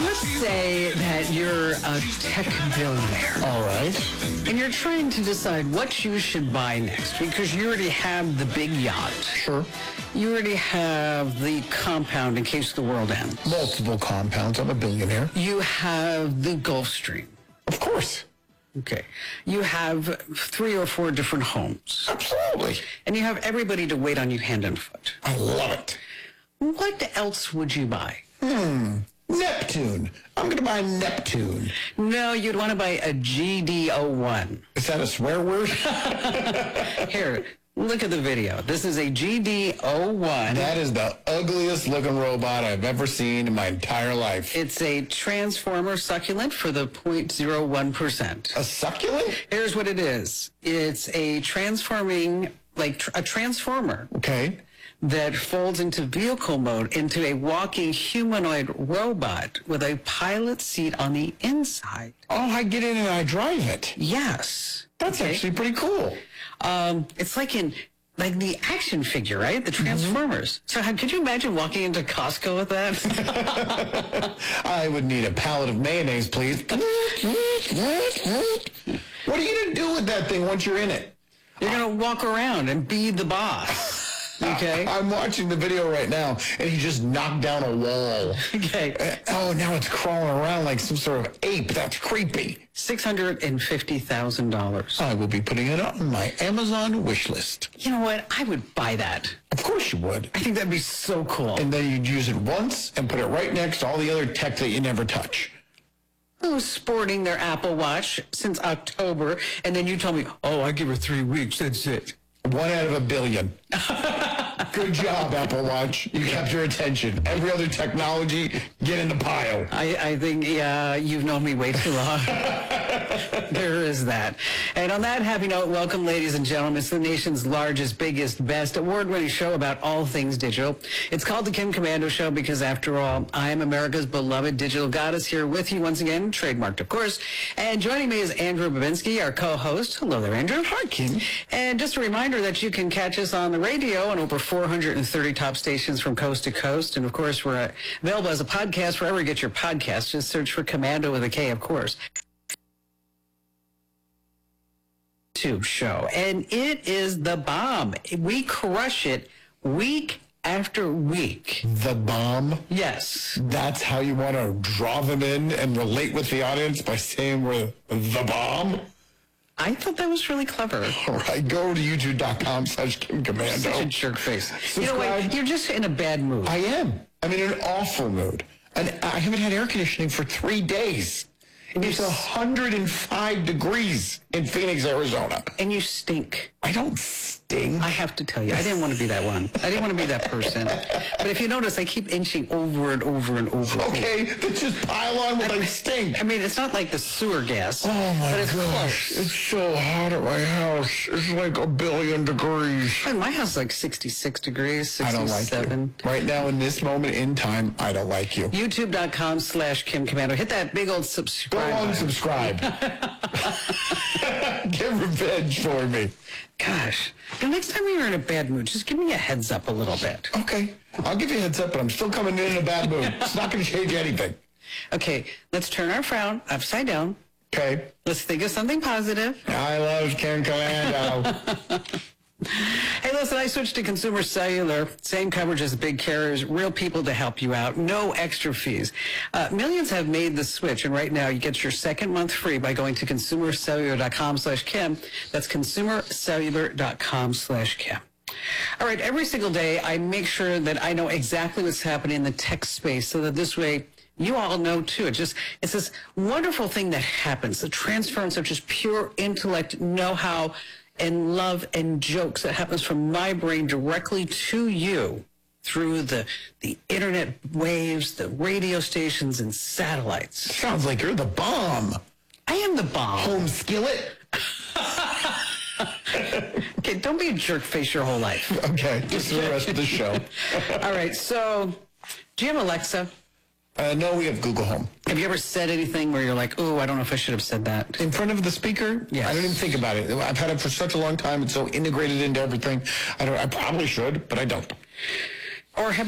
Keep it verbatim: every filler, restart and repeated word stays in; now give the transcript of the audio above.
Let's say that you're a tech billionaire. All right. And you're trying to decide what you should buy next because you already have the big yacht. Sure. You already have the compound in case the world ends. Multiple compounds. I'm a billionaire. You have the Gulfstream. Of course. Okay. You have three or four different homes. Absolutely. And you have everybody to wait on you hand and foot. I love it. What else would you buy? Hmm. Neptune. I'm going to buy Neptune. No, you'd want to buy a G D O one. Is that a swear word? Here, look at the video. This is a G D O one. That is the ugliest looking robot I've ever seen in my entire life. It's a transformer succulent for the zero point zero one percent. A succulent? Here's what it is. It's a transforming, like tr- a transformer. Okay. That folds into vehicle mode into a walking humanoid robot with a pilot seat on the inside. Oh, I get in and I drive it. Yes. That's Okay. actually pretty cool. Um, it's like in like the action figure, right? The Transformers. Mm-hmm. So how, could you imagine walking into Costco with that? I would need a pallet of mayonnaise, please. What are you going to do with that thing once you're in it? You're going to walk around and be the boss. Okay. I'm watching the video right now, and he just knocked down a wall. Okay. Oh, now it's crawling around like some sort of ape. That's creepy. six hundred fifty thousand dollars. I will be putting it on my Amazon wish list. You know what? I would buy that. Of course you would. I think that'd be so cool. And then you'd use it once and put it right next to all the other tech that you never touch. Who's sporting their Apple Watch since October, and then you tell me, oh, I give her three weeks, that's it. One out of a billion. Good job, Apple Watch. You kept your attention. Every other technology, get in the pile. I, I think, yeah, you've known me way too long. There is that. And on that happy note, welcome, ladies and gentlemen. It's the nation's largest, biggest, best award-winning show about all things digital. It's called The Kim Komando Show because, after all, I am America's beloved digital goddess, here with you once again, trademarked, of course. And joining me is Andrew Babinski, our co-host. Hello there, Andrew. Hi, Kim. And just a reminder that you can catch us on the radio on over four hundred thirty top stations from coast to coast. And, of course, we're available as a podcast wherever you get your podcasts. Just search for Commando with a K, of course. YouTube show. And it is the bomb. We crush it week after week. The bomb? Yes. That's how you want to draw them in and relate with the audience by saying we're the bomb? I thought that was really clever. All right, go to youtube.com slash Kim Komando. Such a jerk face. Subscribe. You know what? You're just in a bad mood. I am. I'm in an awful mood. And I haven't had air conditioning for three days. It's one hundred five degrees in Phoenix, Arizona. And you stink. I don't sting. I have to tell you, I didn't want to be that one. I didn't want to be that person. But if you notice, I keep inching over and over and over. Okay, then just pile on with I stink. I mean, it's not like the sewer gas. Oh, my but it's gosh. close. It's so hot at my house. It's like a billion degrees. And my house is like sixty-six degrees, I don't sixty-seven. like you. Right now, in this moment in time, I don't like you. YouTube.com slash Kim Komando. Hit that big old subscribe Go on, button. subscribe. Get revenge for me. Gosh. The next time you're in a bad mood, just give me a heads up a little bit. Okay. I'll give you a heads up, but I'm still coming in in a bad mood. It's not going to change anything. Okay, let's turn our frown upside down. Okay. Let's think of something positive. I love Kim Komando. Hey, listen, I switched to Consumer Cellular. Same coverage as the big carriers, real people to help you out, no extra fees. Uh, millions have made the switch, and right now you get your second month free by going to consumercellular.com slash Kim. That's consumercellular.com slash Kim. All right, every single day I make sure that I know exactly what's happening in the tech space so that this way you all know too. It just, it's this wonderful thing that happens, the transference of just pure intellect, know-how, and love and jokes that happens from my brain directly to you through the the internet waves, the radio stations, and satellites. Sounds like you're the bomb. I am the bomb. Home skillet. Okay, don't be a jerk face your whole life. Okay, just the rest of the show. All right, so do you have Alexa? Uh, no, we have Google Home. Have you ever said anything where you're like, oh, I don't know if I should have said that? In front of the speaker? Yes. I don't even think about it. I've had it for such a long time. It's so integrated into everything. I don't. I probably should, but I don't. Or have